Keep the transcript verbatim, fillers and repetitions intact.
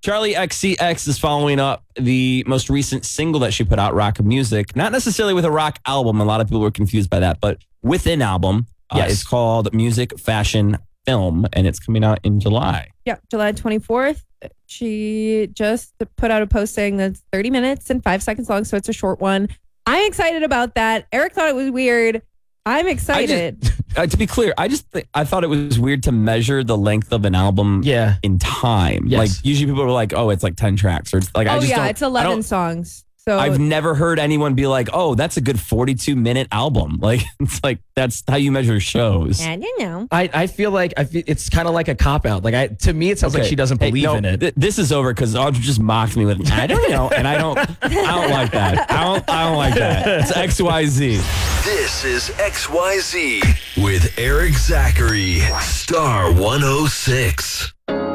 Charlie X C X is following up the most recent single that she put out, Rock Music. Not necessarily with a rock album. A lot of people were confused by that, but with an album. Yes. Uh, it's called Music, Fashion, Film, and it's coming out in July. Yeah, July twenty-fourth. She just put out a post saying that it's thirty minutes and five seconds long, so it's a short one. I'm excited about that. Eric thought it was weird. I'm excited. I just, uh, to be clear, I just th- I thought it was weird to measure the length of an album Yeah. in time. Yes. Like usually people are like, oh, it's like ten tracks, or it's like I oh just yeah, don't, it's I eleven don't- songs. So I've never heard anyone be like, oh, that's a good forty-two minute album. Like it's like that's how you measure shows. and you know. I, I feel like I feel, it's kind of like a cop out. Like I to me, it sounds like Okay. she doesn't Hey, believe no, in it. th- this is over because Audra just mocked me with I don't know, and I don't I don't like that. I don't I don't like that. It's X Y Z. This is X Y Z with Eric Zachary, Star one oh six.